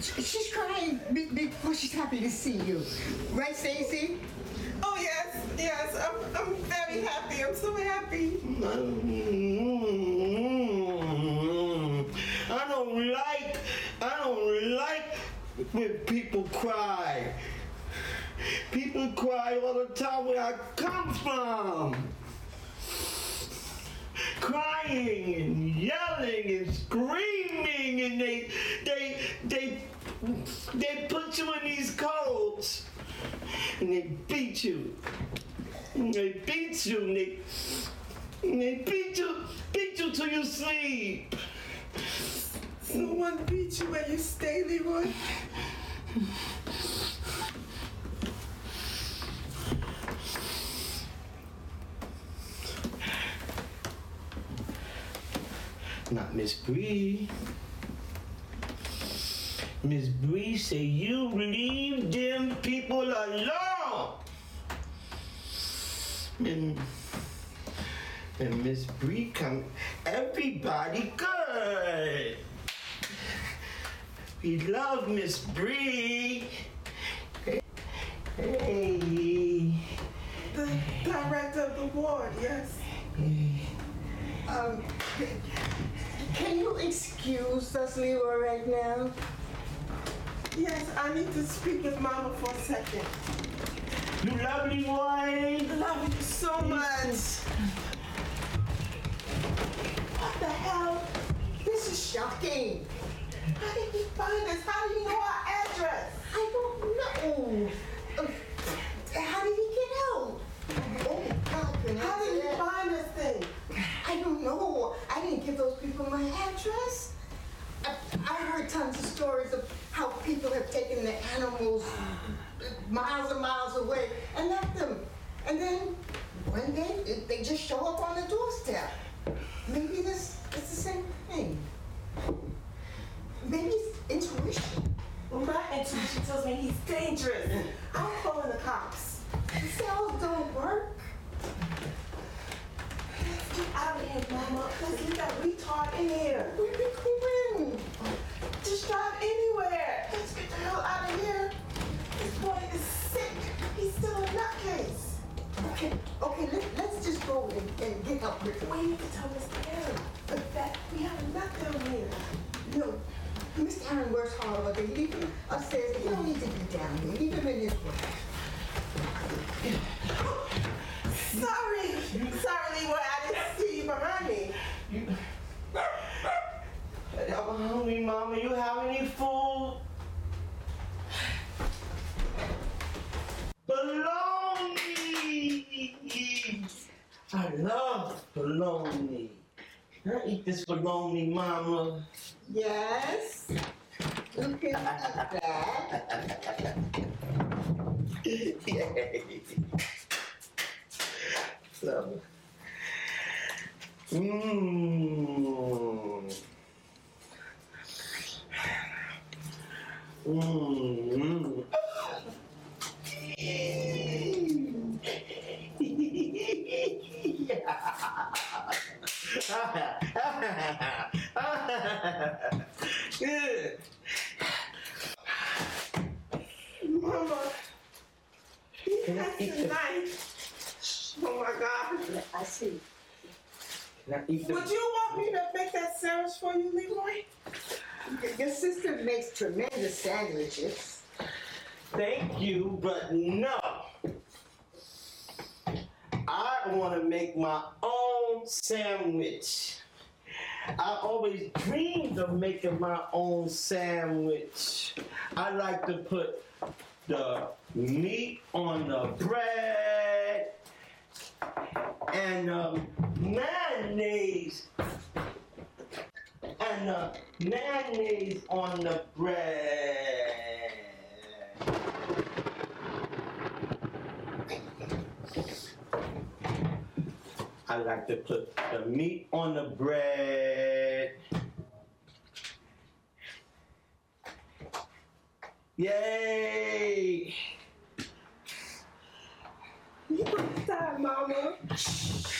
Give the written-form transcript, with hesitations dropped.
She's crying because she's happy to see you. Right, Stacy? Oh, yes. I'm very happy. I'm so happy. I don't like when people cry. People cry all the time where I come from. Crying and yelling and screaming, and they put you in these codes and they beat you. And they beat you and they beat you till you sleep. Someone beat you where you stay, Leroy? Not Miss Bree. Miss Bree say you leave them people alone. And Miss Bree come, everybody good. We love Miss Bree. Hey. The director of the ward, yes. Can you excuse us, Leroy, right now? Yes, I need to speak with Mama for a second. You lovely boy. I love you so much. What the hell? This is shocking. How did he find us? How do you know our address? I don't know. How did he get out? Oh, God, How did he find this thing? I don't know. I didn't give those people my address. I heard tons of stories of how people have taken the animals miles and miles away and left them. And then one day they just show up on the doorstep. Maybe it's the same thing. Maybe it's intuition. Well, my intuition tells me he's dangerous. I'm calling the cops. The cells don't work. Let's get out of here, Mama. Let's get that retard in here. Where are we going? Just drive anywhere. Let's get the hell out of here. This boy is sick. He's still a nutcase. Okay, let's just go and get help with him. We need to tell Mr. Aaron that we have a nut down here. No, Mr. Aaron works hard over there. Leave him upstairs. He don't need to be down here. Leave him in his way. Sorry, Leroy. I didn't see you behind me. I'm hungry, Mama. You have any food? Bologna! I love bologna. Can I eat this bologna, Mama? Yes. You can eat that. Yay. So, mmm. Good. Mama, that's a knife. Oh my God. I see. Can I eat the... Would you want me to make that sandwich for you, Leroy? Your sister makes tremendous sandwiches. Thank you, but no. I want to make my own sandwich. I always dreamed of making my own sandwich. I like to put the meat on the bread and mayonnaise on the bread. I like to put the meat on the bread. Yay! You gonna die, Mama.